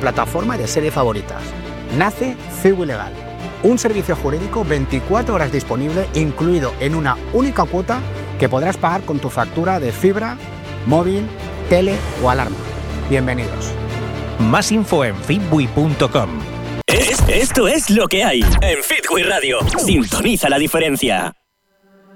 plataforma de serie favoritas. Nace Cibu Legal, un servicio jurídico 24 horas disponible, incluido en una única cuota que podrás pagar con tu factura de fibra, móvil, tele o alarma. Bienvenidos. Más info en fitbui.com. Esto es lo que hay en Fitbui Radio. Sintoniza la diferencia.